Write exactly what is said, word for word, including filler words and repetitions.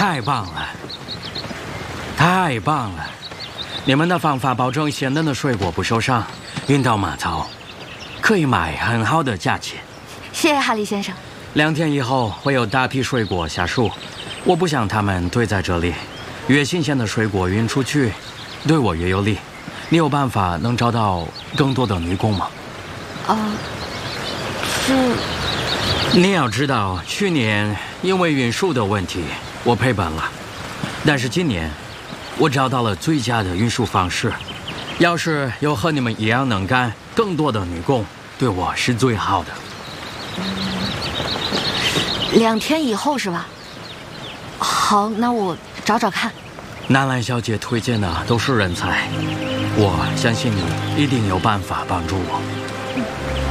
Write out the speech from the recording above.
太棒了，太棒了！你们的方法保证鲜嫩的水果不受伤，运到码头可以卖很好的价钱。 谢谢哈利先生。 两天以后会有大批水果下树，我不想他们堆在这里。越新鲜的水果运出去，对我越有利。你有办法能找到更多的女工吗？ 啊、呃，是。 你要知道，去年因为运输的问题，我赔本了。但是今年，我找到了最佳的运输方式。要是有和你们一样能干、更多的女工，对我是最好的。 两天以后是吧？好，那我找找看。 南兰小姐推荐的都是人才，我相信你一定有办法帮助我。